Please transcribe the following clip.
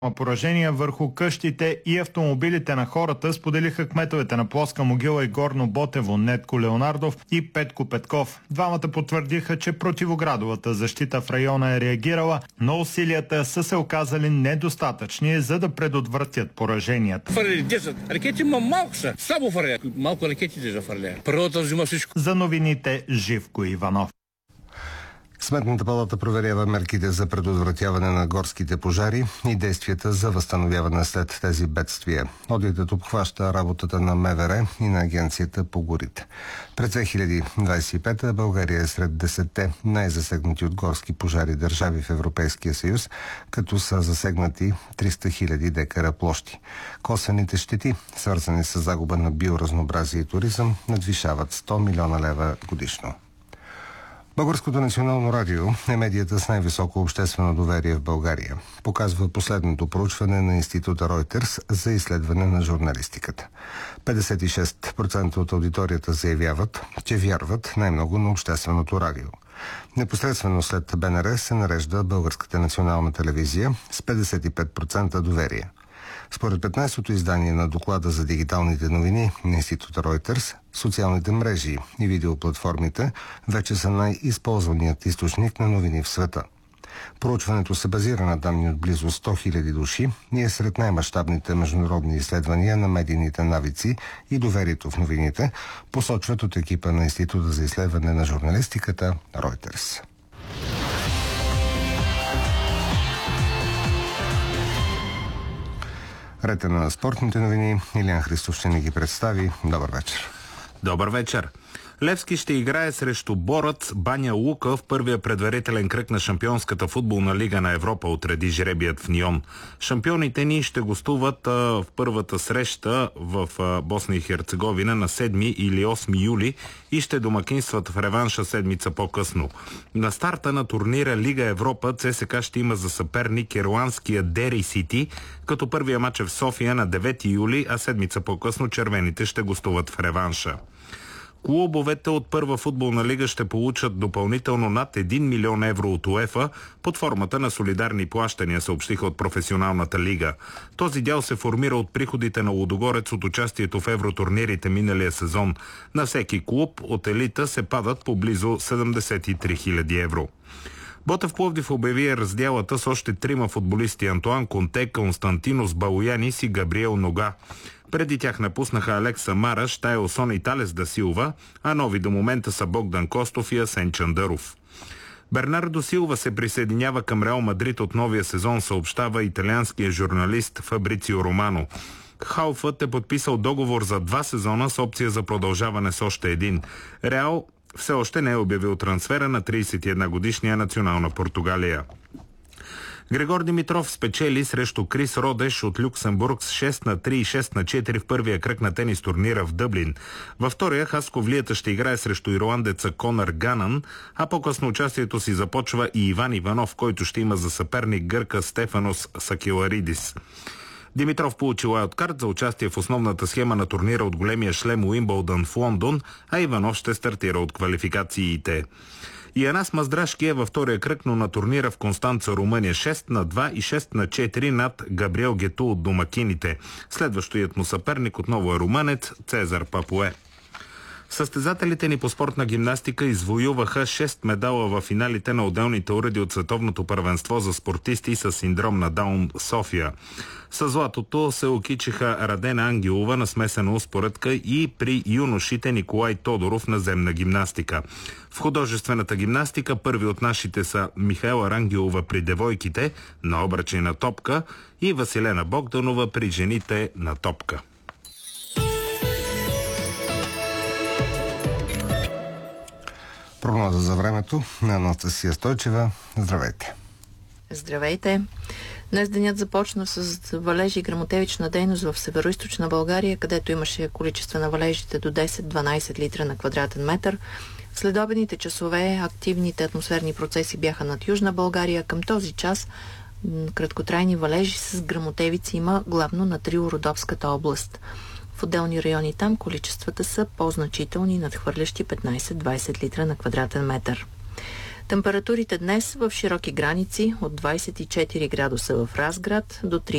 Поражения върху къщите и автомобилите на хората споделиха кметовете на Плоска могила и Горно Ботево Нетко Леонардов и Петко Петков. Двамата потвърдиха, че противоградовата защита в района е реагирала, но усилията са се оказали недостатъчни, за да предотвратят пораженията. Ракети малко са, само фърлят. Малко ракети да фърлят. Природата взима всичко. За новините Живко Иванов. Сметната палата проверява мерките за предотвратяване на горските пожари и действията за възстановяване след тези бедствия. Одитът обхваща работата на МВР и на Агенцията по горите. През 2025 България е сред 10-те най-засегнати от горски пожари държави в Европейския съюз, като са засегнати 300 000 декара площи. Косвените щети, свързани с загуба на биоразнообразие и туризъм, надвишават 100 милиона лева годишно. Българското национално радио е медията с най-високо обществено доверие в България. Показва последното проучване на института Reuters за изследване на журналистиката. 56% от аудиторията заявяват, че вярват най-много на общественото радио. Непосредствено след БНР се нарежда Българската национална телевизия с 55% доверие. Според 15-то издание на доклада за дигиталните новини на института Reuters, социалните мрежи и видеоплатформите вече са най-използваният източник на новини в света. Проучването се базира на данни от близо 100 000 души и е сред най-мащабните международни изследвания на медийните навици и доверието в новините, посочват от екипа на Института за изследване на журналистиката Reuters. Ред на спортните новини. Илиян Христов ще ни ги представи. Добър вечер. Добър вечер. Левски ще играе срещу Борец Баня Лука в първия предварителен кръг на Шампионската футболна лига на Европа, отреди жребият в Нион. Шампионите ни ще гостуват в първата среща в Босна и Херцеговина на 7 или 8 юли и ще домакинстват в реванша седмица по-късно. На старта на турнира Лига Европа ЦСКА ще има за съперник ирландския Дери Сити, като първия мач е в София на 9 юли, а седмица по-късно червените ще гостуват в реванша. Клубовете от първа футболна лига ще получат допълнително над 1 милион евро от УЕФА под формата на солидарни плащания, съобщиха от професионалната лига. Този дял се формира от приходите на Лудогорец от участието в евротурнирите миналия сезон. На всеки клуб от елита се падат по близо 73 000 евро. Ботев Пловдив обяви разделата с още трима футболисти: Антуан Конте, Константинос Балоянис и Габриел Нога. Преди тях напуснаха Алекса Мараш, Тайлсон и Талес да Силва, а нови до момента са Богдан Костов и Асен Чандаров. Бернардо Силва се присъединява към Реал Мадрид от новия сезон, съобщава италианския журналист Фабрицио Романо. Халфът е подписал договор за 2 сезона с опция за продължаване с още един. Реал все още не е обявил трансфера на 31-годишния национал на Португалия. Григор Димитров спечели срещу Крис Родеш от Люксембург с 6-3 и 6-4 в първия кръг на тенис турнира в Дъблин. Във втория Хасковлията ще играе срещу ирландеца Конър Ганан, а по-късно участието си започва и Иван Иванов, който ще има за съперник гърка Стефанос Сакеларидис. Димитров получи уайлдкарт за участие в основната схема на турнира от големия шлем Уимбълдън в Лондон, а Иванов ще стартира от квалификациите. Янас Маздрашки е във втория кръг, но на турнира в Констанца, Румъния, 6-2 и 6-4 над Габриел Гету от домакините. Следващият му съперник отново е румънец Цезар Папуе. Състезателите ни по спортна гимнастика извоюваха 6 медала в финалите на отделните уреди от Световното първенство за спортисти с синдром на Даун София. С златото се окичиха Радена Ангелова на смесена успоредка и при юношите Николай Тодоров на земна гимнастика. В художествената гимнастика първи от нашите са Михаела Рангелова при девойките на обръчи на топка и Василена Богданова при жените на топка. Прогноза за времето на Анастасия Стойчева. Здравейте! Здравейте! Днес денят започна с валежи и гръмотевична дейност в североизточна България, където имаше количество на валежите до 10-12 литра на квадратен метър. В следобедните часове активните атмосферни процеси бяха над Южна България. Към този час краткотрайни валежи с гръмотевици има главно на Трио-Родопската област. В отделни райони там количествата са по-значителни, надхвърлящи 15-20 литра на квадратен метър. Температурите днес в широки граници от 24 градуса в Разград до 3